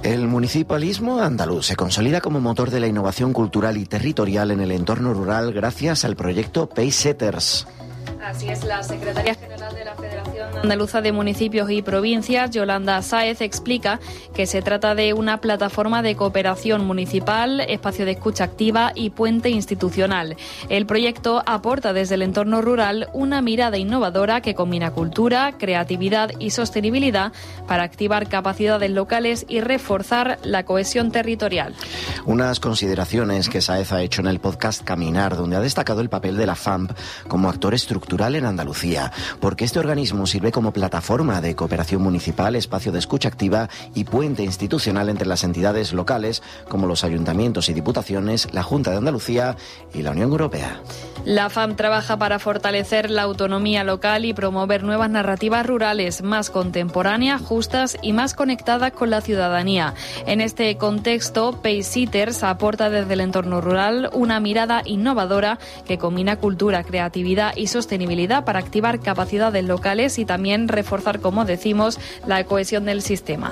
El municipalismo andaluz se consolida como motor de la innovación cultural y territorial en el entorno rural gracias al proyecto Pacesetters. Así es, la secretaria general de la Federación Andaluza de Municipios y Provincias, Yolanda Sáez, explica que se trata de una plataforma de cooperación municipal, espacio de escucha activa y puente institucional. El proyecto aporta desde el entorno rural una mirada innovadora que combina cultura, creatividad y sostenibilidad para activar capacidades locales y reforzar la cohesión territorial. Unas consideraciones que Sáez ha hecho en el podcast Caminar, donde ha destacado el papel de la FAMP como actor estructural en Andalucía, porque este organismo sirve como plataforma de cooperación municipal, espacio de escucha activa y puente institucional entre las entidades locales, como los ayuntamientos y diputaciones, la Junta de Andalucía y la Unión Europea. La FAMP trabaja para fortalecer la autonomía local y promover nuevas narrativas rurales más contemporáneas, justas y más conectadas con la ciudadanía. En este contexto, Pacesetters aporta desde el entorno rural una mirada innovadora que combina cultura, creatividad y sostenibilidad para activar capacidades locales y también reforzar, como decimos, la cohesión del sistema.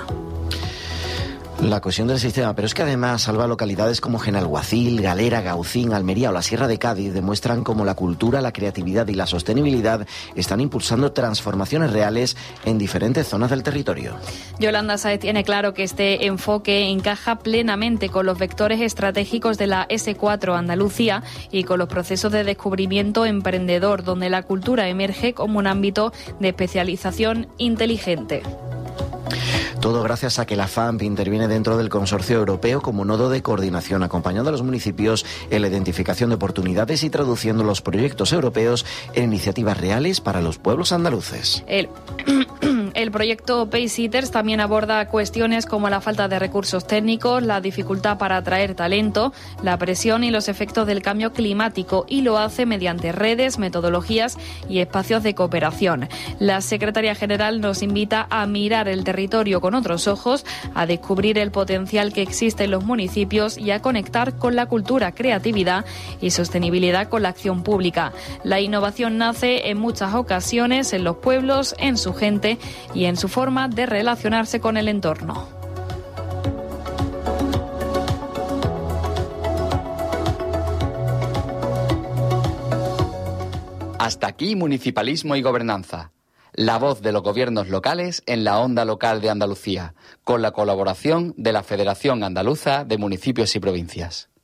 La cohesión del sistema, pero es que además salva localidades como Genalguacil, Galera, Gaucín, Almería o la Sierra de Cádiz demuestran cómo la cultura, la creatividad y la sostenibilidad están impulsando transformaciones reales en diferentes zonas del territorio. Yolanda Sáez tiene claro que este enfoque encaja plenamente con los vectores estratégicos de la S4 Andalucía y con los procesos de descubrimiento emprendedor, donde la cultura emerge como un ámbito de especialización inteligente. Todo gracias a que la FAMP interviene dentro del consorcio europeo como nodo de coordinación, acompañando a los municipios en la identificación de oportunidades y traduciendo los proyectos europeos en iniciativas reales para los pueblos andaluces. El proyecto Pacesetters también aborda cuestiones como la falta de recursos técnicos, la dificultad para atraer talento, la presión y los efectos del cambio climático, y lo hace mediante redes, metodologías y espacios de cooperación. La secretaria general nos invita a mirar el territorio con otros ojos, a descubrir el potencial que existe en los municipios y a conectar con la cultura, creatividad y sostenibilidad con la acción pública. La innovación nace en muchas ocasiones en los pueblos, en su gente y en su forma de relacionarse con el entorno. Hasta aquí Municipalismo y Gobernanza. La voz de los gobiernos locales en la onda local de Andalucía, con la colaboración de la Federación Andaluza de Municipios y Provincias.